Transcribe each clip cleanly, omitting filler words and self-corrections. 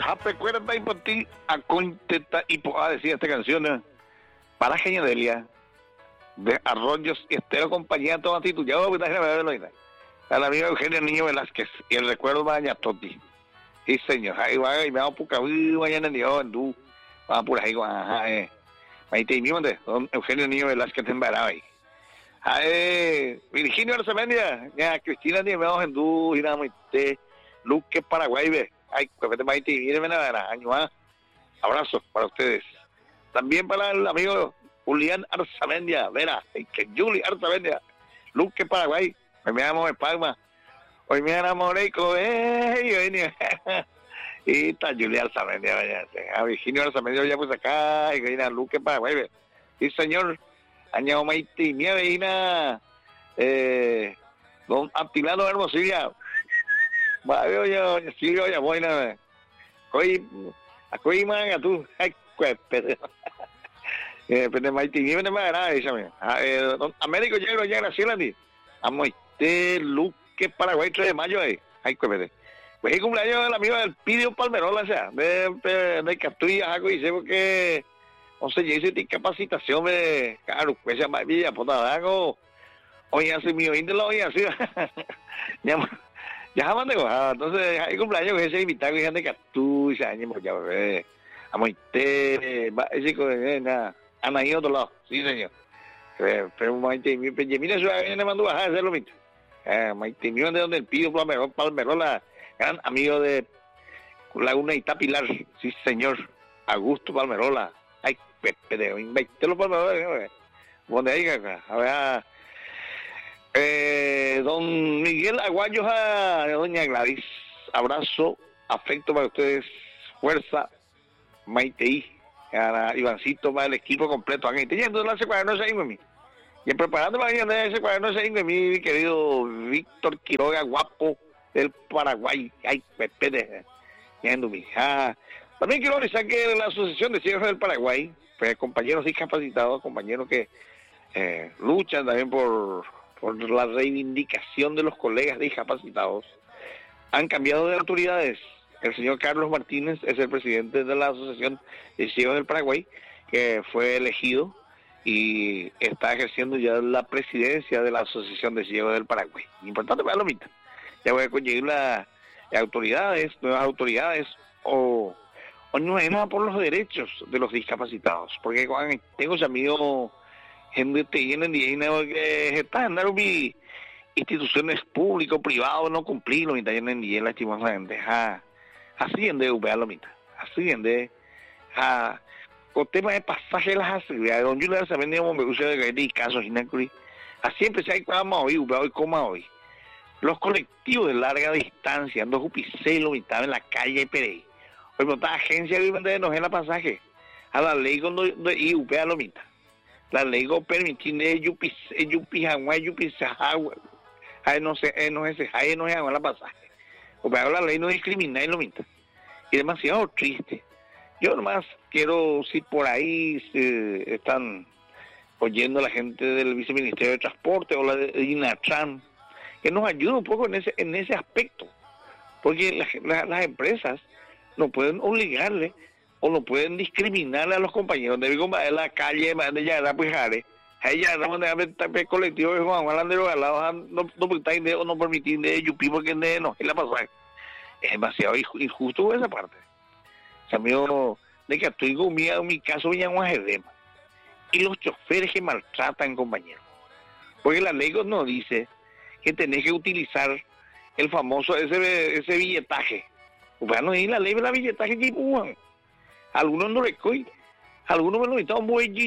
Jape cuerda y por ti a contesta y a decir esta canción para Genedelia de Arroyos y Estero compañía toda titulado al amigo Eugenio Niño Velázquez y el recuerdo Bañatotti. Sí señor, ahí va y me va a pucar mañana ni yo en du va por ahí ahí te mismo de don Eugenio Niño Velázquez en Barabai. Virginio Arzamendia, ya Cristina ni me va en du y nada muy Luque Paraguay ve. Ay, pues vete maite y miren año abrazo para ustedes. También para el amigo Julián Arzamendia, verá, que Juli Arzamendia, Luque Paraguay, hoy me llamo de Palma, hoy me enamoré con y está Julián Arzamendia, a Virginio Arzamendia ya pues acá, y viene Luque Paraguay, ve. Sí señor, año maite y mi veina, don Antilano Hermosilla, vaya, yo Silvio ya voy a Coi man tú, ay, pero maite ni me nada esa me. Américo llega ya la ciudad ni. Amo Luque Paraguay 3 de mayo ahí. Ay, pues el cumpleaños del amigo del Pidio Palmerola, o sea, de Castilla, algo dice porque no sé, yo hice capacitación de claro, pues se llama Villa Potadago. Oye, así mío, índelo oye así. Ya mandé, entonces hay cumpleaños que se invitado y gente que tú y años ya bebé. Amo ese con Ana y otro lado, sí señor. Pero maite mi mira su me mandó bajar a hacerlo mismo. Maite mi de donde el Pido Palmerola, gran amigo de Laguna Itapilar, sí señor. Augusto Palmerola. Ay, Pepe, invítelo Palmerola. Donde hay acá, a ver. Don Miguel Aguayos a doña Gladys, abrazo, afecto para ustedes, fuerza, Maiteí, a Ivancito, para el equipo completo, aquí teniendo la cuaderno de mí y preparando para mañana ese cuaderno de mi querido Víctor Quiroga, guapo del Paraguay, ay, Pepe, también quiero avisar que la Asociación de Ciegos del Paraguay, pues compañeros discapacitados, compañeros que luchan también por la reivindicación de los colegas discapacitados, han cambiado de autoridades. El señor Carlos Martínez es el presidente de la Asociación de Ciegos del Paraguay, que fue elegido y está ejerciendo ya la presidencia de la Asociación de Ciegos del Paraguay. Importante para lo mismo. Ya voy a conseguir las autoridades, nuevas autoridades, o no es nada por los derechos de los discapacitados, porque tengo ese amigo gente tienen que están en instituciones públicas, privadas, no cumplir lo mitad en día lastimosamente. Así en de UPA lo mitad. Así en de con temas de pasaje de las actividades, don Julio se venía me gusta de casos y así empecé a ir hoy, UPA hoy coma hoy. Los colectivos de larga distancia, ando jupicé lo mitad en la calle Perey. Hoy monta agencia de nos en la pasaje. A la ley cuando y UPA lo mitad. La ley go permite no sé, no es la pasaje. O sea, la ley no discrimina y lo mismo. Y demasiado triste. Yo nomás quiero, si por ahí están oyendo la gente del Viceministerio de Transporte o la de INATRAN, que nos ayude un poco en ese aspecto. Porque las empresas no pueden obligarle o no pueden discriminarle a los compañeros de la calle de Yara Pujare, ella de colectivo de Juan Landero no permitir de Yupi porque no es la pasaje. Es demasiado injusto esa parte. O sea, amigo, de que estoy en mi caso Villanueva y los choferes que maltratan compañeros. Porque la ley nos dice que tenés que utilizar el famoso ese billetaje. O sea, no es la ley de la billetaje que empujan. Algunos no recogen, algunos me lo están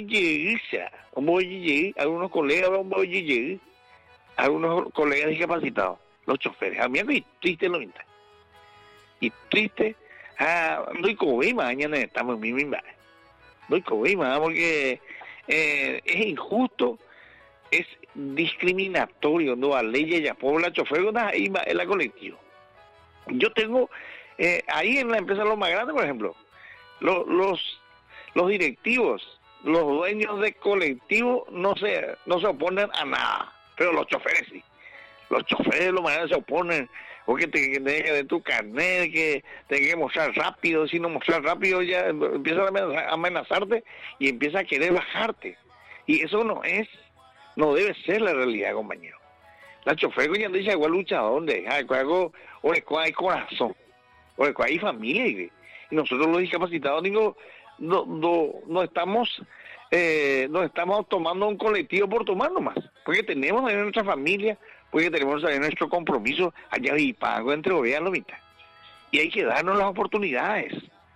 algunos colegas algunos colegas discapacitados, los choferes. A mí es triste lo mismo. Y triste, no hay como mañana estamos en mi misma. No hay como porque es injusto, es discriminatorio, no a ley ya por la chofer en la colectiva. Yo tengo ahí en la empresa Lo Más Grande, por ejemplo, los directivos, los dueños de colectivos no se oponen a nada, pero los choferes sí. Los choferes de Lo Más Grande se oponen o que te deje de tu carnet, que tenés que mostrar rápido, si no mostrar rápido ya empieza a amenazarte y empieza a querer bajarte. Y eso no debe ser la realidad, compañero. La chofer ya dice igual luchador, algo hay corazón, hay familia, y nosotros los discapacitados no estamos tomando un colectivo por tomar nomás, porque tenemos en nuestra familia, porque tenemos en nuestro compromiso allá y pago entre ovejas lomitas. Y hay que darnos las oportunidades.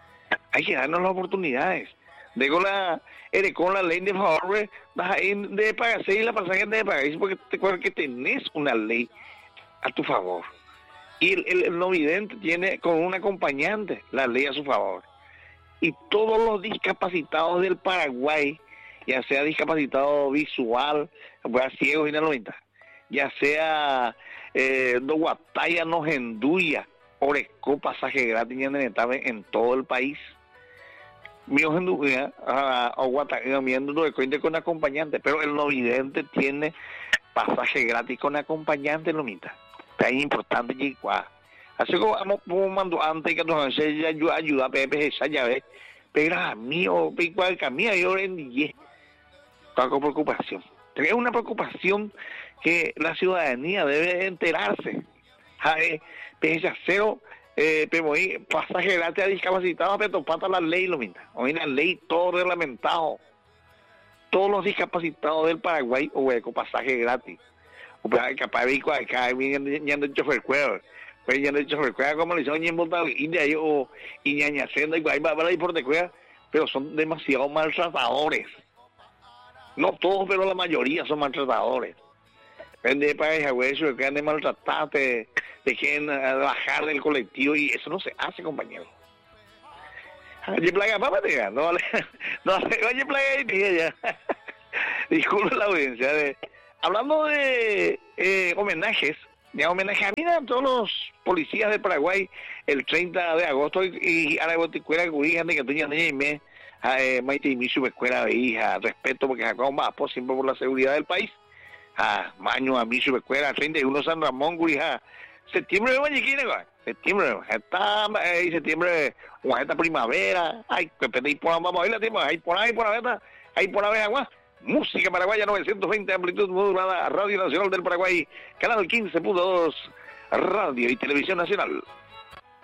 De con la ley de favor de pagarse y la pasaje de pagarse, porque te acuerdas que tenés una ley a tu favor. Y el no vidente tiene con un acompañante la ley a su favor. Y todos los discapacitados del Paraguay, ya sea discapacitado visual, ciegos y nalomitas, ya sea do Guataya, no Genduya, Orecó, pasaje gratis en todo el país. Mío Genduya, o Guataya, con acompañante, pero el no vidente tiene pasaje gratis con acompañante, lomita. Es importante que así como mando antes que nos ayuda a Pepe esa llave, pero a mí o igual que a mí yo rendí con preocupación. Es una preocupación que la ciudadanía debe enterarse. Pese a cero, pasaje gratis a discapacitados, pero pata la ley, lo mismo. Hoy la ley, todo reglamentado. Todos los discapacitados del Paraguay, o con pasaje gratis. O capaz de acá, vienen chofer cueva. Pues ya no he dicho recuerda como le hicieron en Botado India o Iñañacenda y para ir por de cueva, pero son demasiado maltratadores. No todos, pero la mayoría son maltratadores. Vende para el hueso, que han de maltratar, te quieren bajar del colectivo y eso no se hace, compañero. Oye, plaga, papá, no, oye, plaga, y ya. Disculpe la audiencia. Hablando de homenajes, de homenaje a todos los policías de Paraguay el 30 de agosto y a la boticuera que hija de que tenía y me maite y mi subescuela de hija, respeto porque acá va por siempre por la seguridad del país. Maño a mi subescuela 31 San Ramón, gurija. Septiembre de Guayaquil, septiembre, septiembre, o esta primavera, ay, que vamos a ver la tiempo, ahí por la vez agua. Música Paraguaya 920, amplitud modulada, Radio Nacional del Paraguay, canal 15.2, Radio y Televisión Nacional.